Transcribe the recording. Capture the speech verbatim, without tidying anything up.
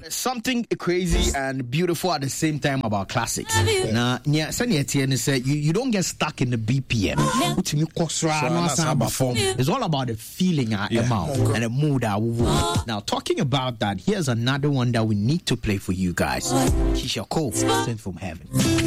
something crazy and beautiful at the same time about classics. Now, yeah, say you, you don't get stuck in the B P M. It's all about the feeling I am out and the mood I will. Now, talking about that, here's another one that we need to play for you guys. Keisha Cole, Sent from Heaven.